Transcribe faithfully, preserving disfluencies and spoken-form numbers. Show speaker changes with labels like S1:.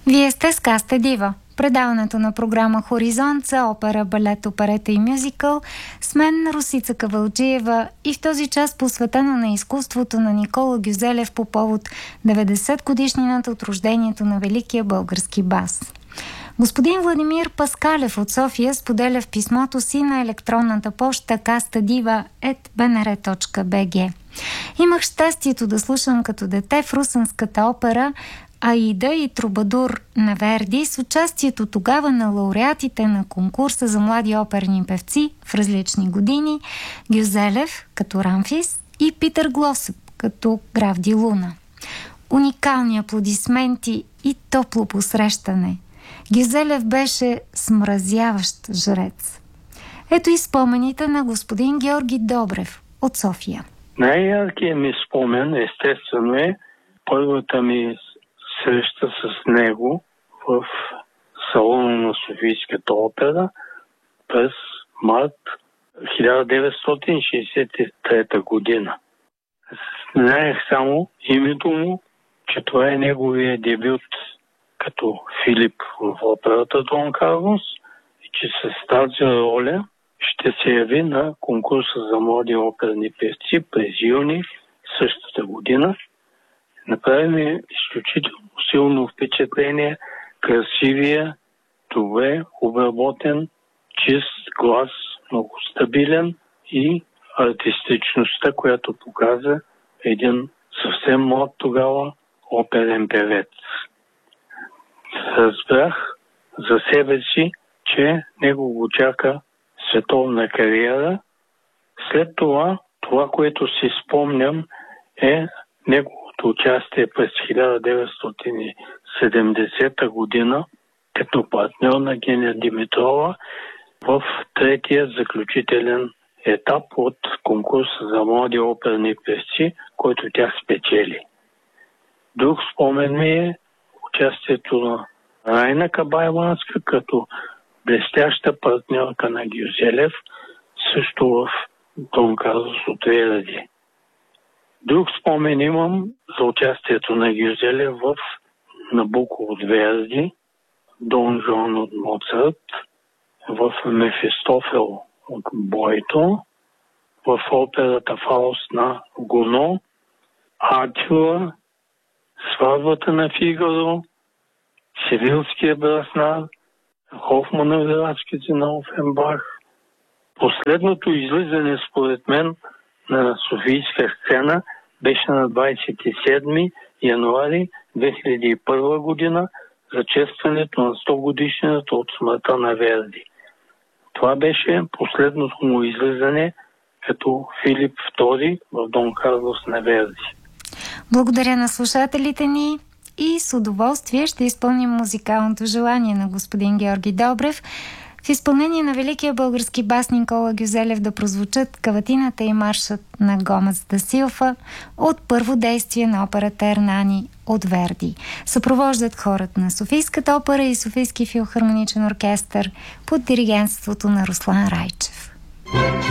S1: Вие сте с Каста Дива, предаването на програма Хоризонт за опера, балет, оперета и мюзикъл с мен Росица Кавалджиева и в този час посветено на изкуството на Никола Гюзелев по повод деветдесет годишнината от рождението на великия български бас. Господин Владимир Паскалев от София споделя в писмото си на електронната поща кастадива ет би ен ар точка би джи. Имах щастието да слушам като дете в русенската опера Аида и Трубадур на Верди с участието тогава на лауреатите на конкурса за млади оперни певци в различни години, Гюзелев като Рамфис и Питър Глосъп като граф Ди Луна. Уникални аплодисменти и топло посрещане. Гюзелев беше смразяващ жрец. Ето и спомените на господин Георги Добрев от София.
S2: Най-яркият ми спомен, естествено, е първата ми среща с него в салона на Софийската опера през март хиляда деветстотин шейсет и трета година. Знаех само името му, че това е неговия дебют като Филип в операта Дон Карлос и че с тази роля ще се яви на конкурса за млади оперни певци през юни същата година. Направи ми изключително силно впечатление красивия, добре обработен, чист глас, много стабилен и артистичността, която показа един съвсем млад тогава оперен певец. Разбрах за себе си, че него го чака световна кариера. След това, това, което си спомням, е неговото участие през хиляда деветстотин и седемдесета година като партньор на Гения Димитрова в третия заключителен етап от конкурса за млади оперни певци, който тя спечели. Друг спомен ми е участието на Райна Кабайланска като блестяща партньорка на Гюзелев, също в Дон Карлос от Верди. Друг спомен имам за участието на Гюзелев в Набуко от Верди, Дон Жуан от Моцарт, в Мефистофел от Бойто, в операта Фауст на Гуно, Артюр, Сватбата на Фигаро, Севилския браснар, Хофманови на Офенбах. Последното излизане, според мен, на Софийска сцена беше на двадесет и седми януари две хиляди и първа година за честването на сто годишнината от смъртта на Верди. Това беше последното му излизане като Филип втори в Дон Карлос на Верди.
S1: Благодаря на слушателите ни и с удоволствие ще изпълним музикалното желание на господин Георги Добрев. В изпълнение на великия български бас Никола Гюзелев да прозвучат каватината и маршът на Гомес да Силва от първо действие на операта Ернани от Верди. Съпровождат хорът на Софийската опера и Софийски филхармоничен оркестър под диригентството на Руслан Райчев.